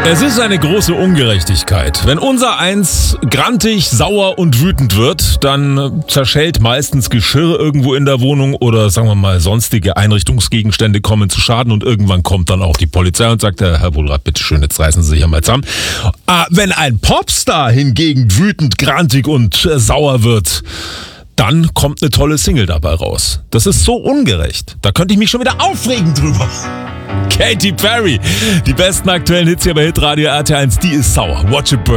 Es ist eine große Ungerechtigkeit. Wenn unser Eins grantig, sauer und wütend wird, dann zerschellt meistens Geschirr irgendwo in der Wohnung oder sagen wir mal sonstige Einrichtungsgegenstände kommen zu Schaden und irgendwann kommt dann auch die Polizei und sagt, Herr Wohlrath, bitte schön, jetzt reißen Sie sich einmal zusammen. Wenn ein Popstar hingegen wütend, grantig und sauer wird, dann kommt eine tolle Single dabei raus. Das ist so ungerecht. Da könnte ich mich schon wieder aufregen drüber. Katy Perry, die besten aktuellen Hits hier bei Hitradio RT1, die ist sauer. Watch it burn.